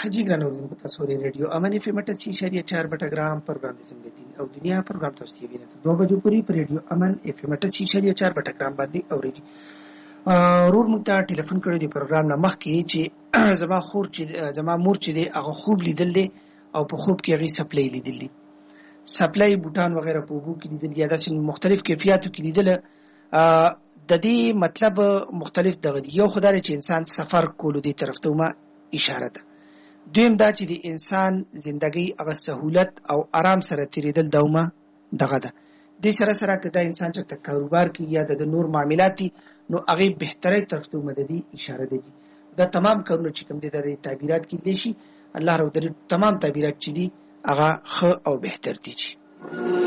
حاجی ګران اوریدونکو تاسو ورې ریډیو امن اف ام 88.4 بټګرام پروګرام د څنګه دي او دنیا پروګرام تاسو یې وینئ 2 بجو پوری پر ریډیو امن اف ام 88.4 بټګرام باندې اوري رور مونږ ته ټلیفون کړی دی پروګرام نه مخکې چې زما مور چې دی هغه خوب لیدل دي او په خوب کې هغه سپلای لیدل دي سپلای بوتان وغیرہ په وګو کې لیدل یا داسې مختلف کیفیتو کې لیدل د دې مطلب مختلف دغه یو خدای چې انسان سفر کولو دی طرف ته ما اشاره ده دویم دا چې د انسان زندګي هغه سہولت او آرام سره تیریدل دومه دغه ده د سره کدا انسان چې کاروبار کې یا د نور معاملات نو هغه بهتري طرف ته مددي اشاره ده دا تمام کارونه چې کوم دي د تعبیرات کې لشي الله رو د تمام تعبیرات چې دي هغه خ او بهتر دي